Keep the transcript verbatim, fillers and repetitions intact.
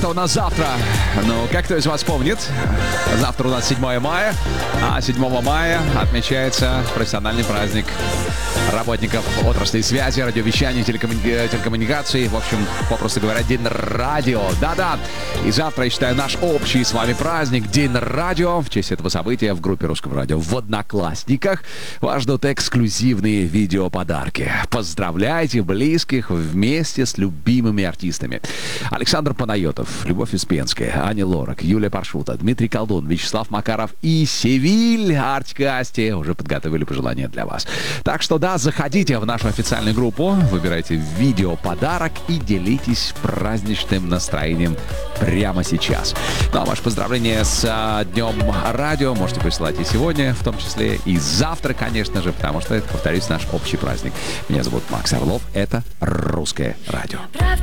что у нас завтра? Ну, как кто из вас помнит, завтра у нас седьмое мая, а седьмого мая отмечается профессиональный праздник работников отрасли связи, радиовещания, телекоммуни... телекоммуникаций. В общем, попросту говоря, День радио. Да-да. И завтра, я считаю, наш общий с вами праздник День радио. В честь этого события в группе Русского радио в Одноклассниках вас ждут эксклюзивные видеоподарки. Поздравляйте близких вместе с любимыми артистами. Александр Панайотов, Любовь Успенская, Аня Лорак, Юлия Паршута, Дмитрий Колдун, Вячеслав Макаров и Севиль Артик Асти уже подготовили пожелания для вас. Так что да, заходите в нашу официальную группу, выбирайте видеоподарок и делитесь праздничным настроением прямо сейчас. Ну а ваше поздравление с а, Днем радио можете присылать и сегодня, в том числе и завтра, конечно же, потому что это, повторюсь, наш общий праздник. Меня зовут Макс Орлов, это Русское радио.